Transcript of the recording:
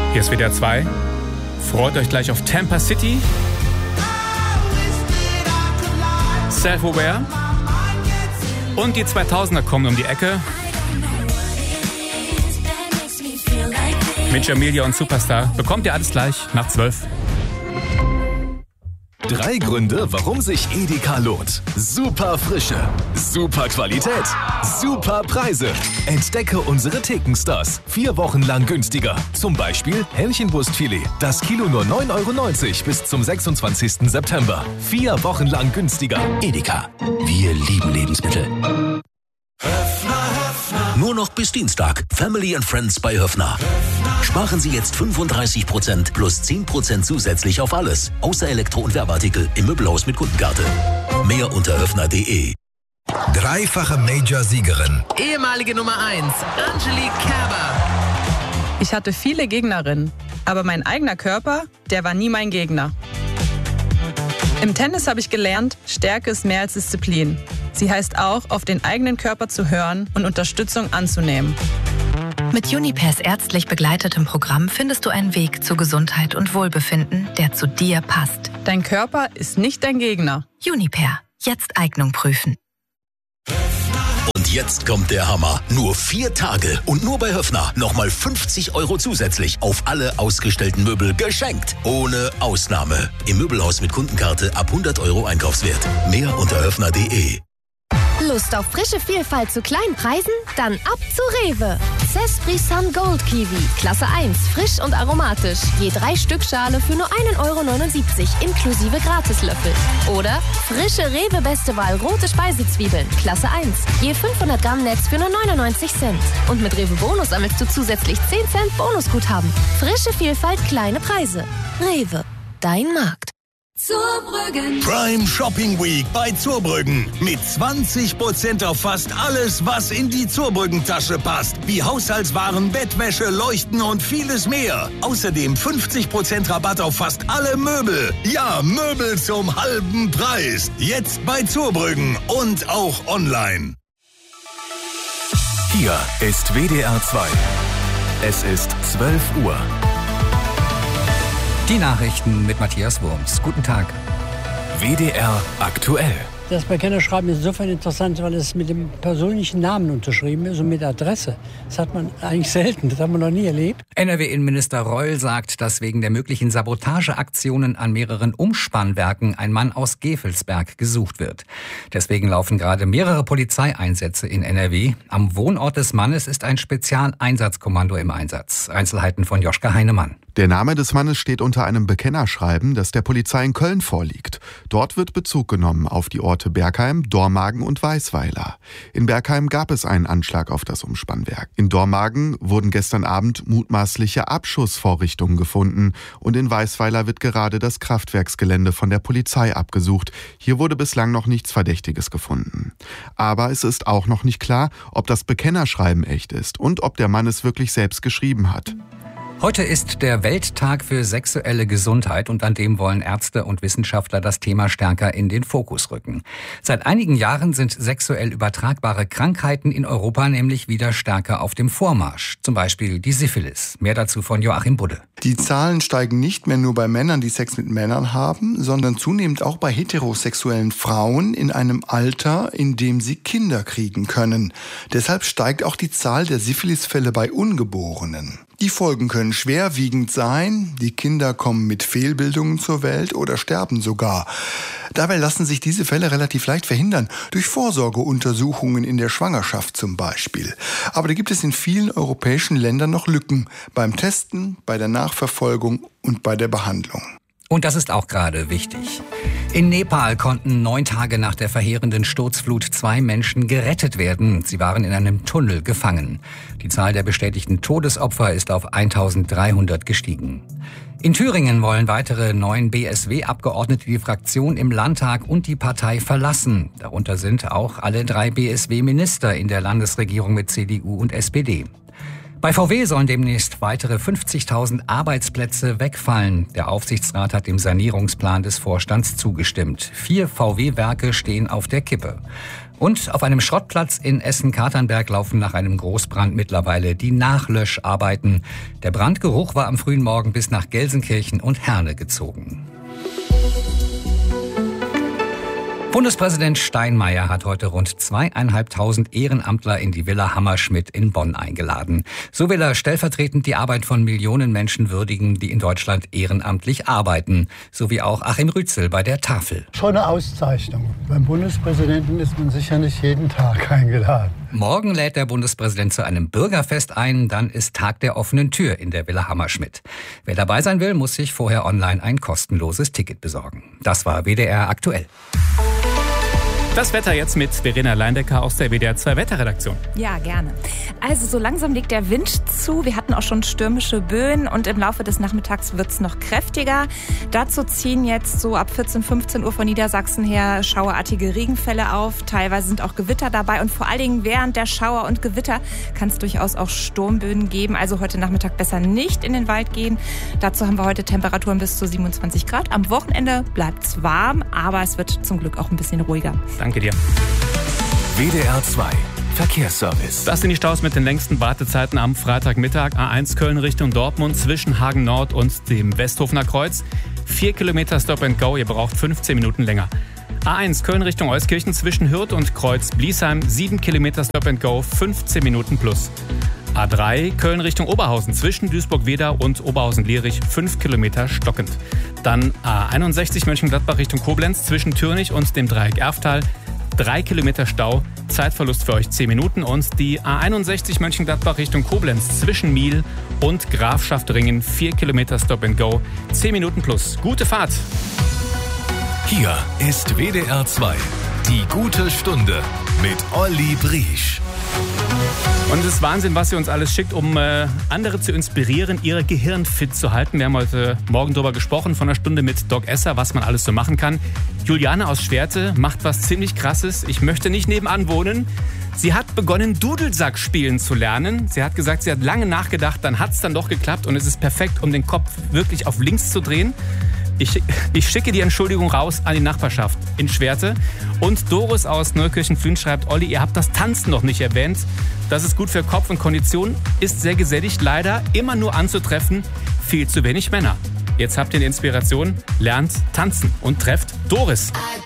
Hier ist WDR 2. Freut euch gleich auf Tampa City. Self-Aware. Und die 2000er kommen um die Ecke. Mit Jamelia und Superstar. Bekommt ihr alles gleich nach 12. 3 Gründe, warum sich Edeka lohnt. Super Frische, super Qualität, super Preise. Entdecke unsere Thekenstars. 4 Wochen lang günstiger. Zum Beispiel Hähnchenbrustfilet. Das Kilo nur 9,90 € bis zum 26. September. 4 Wochen lang günstiger. Edeka. Wir lieben Lebensmittel. Nur noch bis Dienstag. Family and Friends bei Höffner. Sparen Sie jetzt 35% plus 10% zusätzlich auf alles. Außer Elektro- und Werbeartikel im Möbelhaus mit Kundenkarte. Mehr unter höffner.de. 3-fache Major-Siegerin. Ehemalige Nummer 1, Angelique Kerber. Ich hatte viele Gegnerinnen, aber mein eigener Körper, der war nie mein Gegner. Im Tennis habe ich gelernt, Stärke ist mehr als Disziplin. Sie heißt auch, auf den eigenen Körper zu hören und Unterstützung anzunehmen. Mit Junipers ärztlich begleitetem Programm findest du einen Weg zu Gesundheit und Wohlbefinden, der zu dir passt. Dein Körper ist nicht dein Gegner. Juniper. Jetzt Eignung prüfen. Und jetzt kommt der Hammer. Nur 4 Tage und nur bei Höffner nochmal 50 € zusätzlich auf alle ausgestellten Möbel geschenkt. Ohne Ausnahme. Im Möbelhaus mit Kundenkarte ab 100 € Einkaufswert. Mehr unter höffner.de. Lust auf frische Vielfalt zu kleinen Preisen? Dann ab zu Rewe. Cespri Sun Gold Kiwi, Klasse 1, frisch und aromatisch. Je 3 Stück Schale für nur 1,79 € inklusive Gratislöffel. Oder frische Rewe Beste Wahl rote Speisezwiebeln, Klasse 1. Je 500 Gramm Netz für nur 99 Cent. Und mit Rewe Bonus sammelst du zusätzlich 10 Cent Bonusguthaben. Frische Vielfalt, kleine Preise. Rewe, dein Markt. Zurbrüggen. Prime Shopping Week bei Zurbrüggen. Mit 20% auf fast alles, was in die Zurbrüggen-Tasche passt. Wie Haushaltswaren, Bettwäsche, Leuchten und vieles mehr. Außerdem 50% Rabatt auf fast alle Möbel. Ja, Möbel zum halben Preis. Jetzt bei Zurbrüggen und auch online. Hier ist WDR 2. Es ist 12 Uhr. Die Nachrichten mit Matthias Wurms. Guten Tag. WDR aktuell. Das Bekennerschreiben ist insofern interessant, weil es mit dem persönlichen Namen unterschrieben ist und mit Adresse. Das hat man eigentlich selten, das haben wir noch nie erlebt. NRW-Innenminister Reul sagt, dass wegen der möglichen Sabotageaktionen an mehreren Umspannwerken ein Mann aus Gevelsberg gesucht wird. Deswegen laufen gerade mehrere Polizeieinsätze in NRW. Am Wohnort des Mannes ist ein Spezialeinsatzkommando im Einsatz. Einzelheiten von Joschka Heinemann. Der Name des Mannes steht unter einem Bekennerschreiben, das der Polizei in Köln vorliegt. Dort wird Bezug genommen auf die Orte Bergheim, Dormagen und Weisweiler. In Bergheim gab es einen Anschlag auf das Umspannwerk. In Dormagen wurden gestern Abend mutmaßliche Abschussvorrichtungen gefunden und in Weisweiler wird gerade das Kraftwerksgelände von der Polizei abgesucht. Hier wurde bislang noch nichts Verdächtiges gefunden. Aber es ist auch noch nicht klar, ob das Bekennerschreiben echt ist und ob der Mann es wirklich selbst geschrieben hat. Heute ist der Welttag für sexuelle Gesundheit und an dem wollen Ärzte und Wissenschaftler das Thema stärker in den Fokus rücken. Seit einigen Jahren sind sexuell übertragbare Krankheiten in Europa nämlich wieder stärker auf dem Vormarsch. Zum Beispiel die Syphilis. Mehr dazu von Joachim Budde. Die Zahlen steigen nicht mehr nur bei Männern, die Sex mit Männern haben, sondern zunehmend auch bei heterosexuellen Frauen in einem Alter, in dem sie Kinder kriegen können. Deshalb steigt auch die Zahl der Syphilisfälle bei Ungeborenen. Die Folgen können schwerwiegend sein. Die Kinder kommen mit Fehlbildungen zur Welt oder sterben sogar. Dabei lassen sich diese Fälle relativ leicht verhindern, durch Vorsorgeuntersuchungen in der Schwangerschaft zum Beispiel. Aber da gibt es in vielen europäischen Ländern noch Lücken beim Testen, bei der Nachverfolgung und bei der Behandlung. Und das ist auch gerade wichtig. In Nepal konnten 9 Tage nach der verheerenden Sturzflut 2 Menschen gerettet werden. Sie waren in einem Tunnel gefangen. Die Zahl der bestätigten Todesopfer ist auf 1300 gestiegen. In Thüringen wollen weitere 9 BSW-Abgeordnete die Fraktion im Landtag und die Partei verlassen. Darunter sind auch alle 3 BSW-Minister in der Landesregierung mit CDU und SPD. Bei VW sollen demnächst weitere 50.000 Arbeitsplätze wegfallen. Der Aufsichtsrat hat dem Sanierungsplan des Vorstands zugestimmt. 4 VW-Werke stehen auf der Kippe. Und auf einem Schrottplatz in Essen-Katernberg laufen nach einem Großbrand mittlerweile die Nachlöscharbeiten. Der Brandgeruch war am frühen Morgen bis nach Gelsenkirchen und Herne gezogen. Bundespräsident Steinmeier hat heute rund 2.500 Ehrenamtler in die Villa Hammerschmidt in Bonn eingeladen. So will er stellvertretend die Arbeit von Millionen Menschen würdigen, die in Deutschland ehrenamtlich arbeiten. So wie auch Achim Rützel bei der Tafel. Schon eine Auszeichnung. Beim Bundespräsidenten ist man sicher nicht jeden Tag eingeladen. Morgen lädt der Bundespräsident zu einem Bürgerfest ein. Dann ist Tag der offenen Tür in der Villa Hammerschmidt. Wer dabei sein will, muss sich vorher online ein kostenloses Ticket besorgen. Das war WDR aktuell. Das Wetter jetzt mit Verena Leindecker aus der WDR 2 Wetterredaktion. Ja, gerne. Also so langsam legt der Wind zu. Wir hatten auch schon stürmische Böen und im Laufe des Nachmittags wird es noch kräftiger. Dazu ziehen jetzt so ab 14, 15 Uhr von Niedersachsen her schauerartige Regenfälle auf. Teilweise sind auch Gewitter dabei und vor allen Dingen während der Schauer und Gewitter kann es durchaus auch Sturmböen geben. Also heute Nachmittag besser nicht in den Wald gehen. Dazu haben wir heute Temperaturen bis zu 27 Grad. Am Wochenende bleibt es warm, aber es wird zum Glück auch ein bisschen ruhiger. Danke dir. WDR 2 Verkehrsservice. Das sind die Staus mit den längsten Wartezeiten am Freitagmittag. A1 Köln Richtung Dortmund zwischen Hagen Nord und dem Westhofener Kreuz. 4 Kilometer Stop and Go, ihr braucht 15 Minuten länger. A1 Köln Richtung Euskirchen zwischen Hürth und Kreuz Bliesheim. 7 Kilometer Stop and Go, 15 Minuten plus. A3 Köln Richtung Oberhausen zwischen Duisburg-Wedau und Oberhausen-Lierich 5 Kilometer stockend. Dann A61 Mönchengladbach Richtung Koblenz zwischen Türnich und dem Dreieck Erftal 3 Kilometer Stau, Zeitverlust für euch 10 Minuten. Und die A61 Mönchengladbach Richtung Koblenz zwischen Miel und Grafschaftringen 4 Kilometer Stop and Go, 10 Minuten plus. Gute Fahrt! Hier ist WDR 2, die gute Stunde mit Olli Briesch. Und es ist Wahnsinn, was ihr uns alles schickt, um andere zu inspirieren, ihr Gehirn fit zu halten. Wir haben heute Morgen darüber gesprochen, von einer Stunde mit Doc Esser, was man alles so machen kann. Juliane aus Schwerte macht was ziemlich Krasses. Ich möchte nicht nebenan wohnen. Sie hat begonnen, Dudelsack spielen zu lernen. Sie hat gesagt, sie hat lange nachgedacht, dann hat es dann doch geklappt und es ist perfekt, um den Kopf wirklich auf links zu drehen. Ich schicke die Entschuldigung raus an die Nachbarschaft in Schwerte. Und Doris aus Neukirchen-Flühen schreibt, Olli, ihr habt das Tanzen noch nicht erwähnt. Das ist gut für Kopf und Kondition, ist sehr gesättigt, leider immer nur anzutreffen, viel zu wenig Männer. Jetzt habt ihr eine Inspiration, lernt tanzen und trefft Doris.